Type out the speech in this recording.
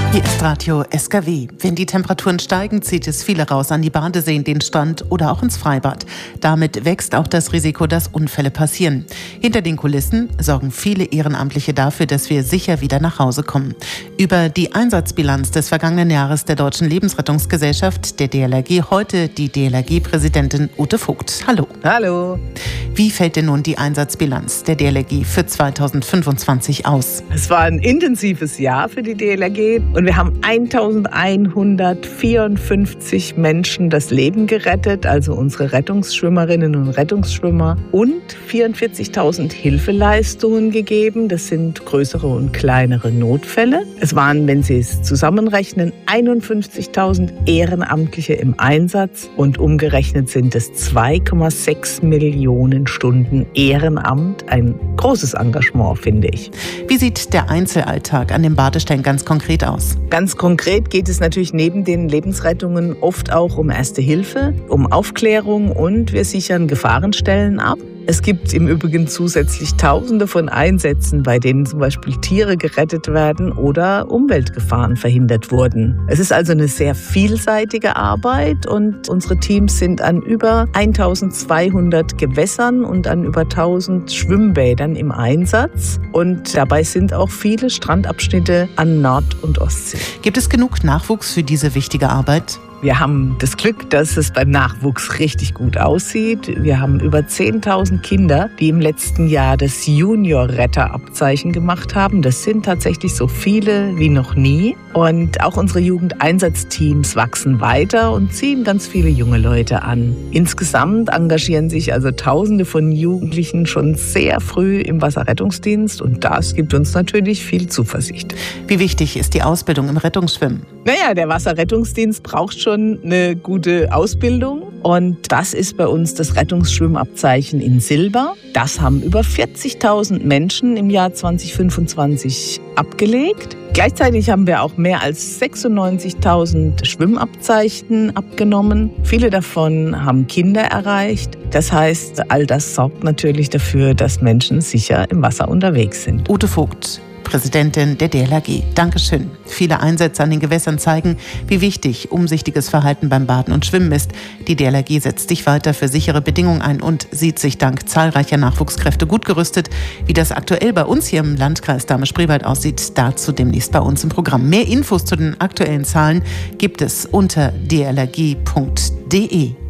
Hier ist Radio SKW. Wenn die Temperaturen steigen, zieht es viele raus an die Badeseen, den Strand oder auch ins Freibad. Damit wächst auch das Risiko, dass Unfälle passieren. Hinter den Kulissen sorgen viele Ehrenamtliche dafür, dass wir sicher wieder nach Hause kommen. Über die Einsatzbilanz des vergangenen Jahres der Deutschen Lebensrettungsgesellschaft, der DLRG, heute die DLRG-Präsidentin Ute Vogt. Hallo. Hallo. Wie fällt denn nun die Einsatzbilanz der DLRG für 2025 aus? Es war ein intensives Jahr für die DLRG und wir haben 1154 Menschen das Leben gerettet, also unsere Rettungsschwimmerinnen und Rettungsschwimmer, und 44.000 Hilfeleistungen gegeben. Das sind größere und kleinere Notfälle. Es waren, wenn Sie es zusammenrechnen, 51.000 Ehrenamtliche im Einsatz und umgerechnet sind es 2,6 Millionen Stunden Ehrenamt. Ein großes Engagement, finde ich. Wie sieht der Einzelalltag an den Badestellen ganz konkret aus? Ganz konkret geht es natürlich neben den Lebensrettungen oft auch um Erste Hilfe, um Aufklärung, und wir sichern Gefahrenstellen ab. Es gibt im Übrigen zusätzlich Tausende von Einsätzen, bei denen zum Beispiel Tiere gerettet werden oder Umweltgefahren verhindert wurden. Es ist also eine sehr vielseitige Arbeit und unsere Teams sind an über 1200 Gewässern und an über 1000 Schwimmbädern im Einsatz. Und dabei sind auch viele Strandabschnitte an Nord- und Ostsee. Gibt es genug Nachwuchs für diese wichtige Arbeit? Wir haben das Glück, dass es beim Nachwuchs richtig gut aussieht. Wir haben über 10.000 Kinder, die im letzten Jahr das Junior-Retter-Abzeichen gemacht haben. Das sind tatsächlich so viele wie noch nie. Und auch unsere Jugendeinsatzteams wachsen weiter und ziehen ganz viele junge Leute an. Insgesamt engagieren sich also Tausende von Jugendlichen schon sehr früh im Wasserrettungsdienst, und das gibt uns natürlich viel Zuversicht. Wie wichtig ist die Ausbildung im Rettungsschwimmen? Naja, der Wasserrettungsdienst braucht schon eine gute Ausbildung, und das ist bei uns das Rettungsschwimmabzeichen in Silber. Das haben über 40.000 Menschen im Jahr 2025 abgelegt. Gleichzeitig haben wir auch mehr als 96.000 Schwimmabzeichen abgenommen. Viele davon haben Kinder erreicht. Das heißt, all das sorgt natürlich dafür, dass Menschen sicher im Wasser unterwegs sind. Ute Vogt, Präsidentin der DLRG. Dankeschön. Viele Einsätze an den Gewässern zeigen, wie wichtig umsichtiges Verhalten beim Baden und Schwimmen ist. Die DLRG setzt sich weiter für sichere Bedingungen ein und sieht sich dank zahlreicher Nachwuchskräfte gut gerüstet. Wie das aktuell bei uns hier im Landkreis Dahme-Spreewald aussieht, dazu demnächst bei uns im Programm. Mehr Infos zu den aktuellen Zahlen gibt es unter dlrg.de.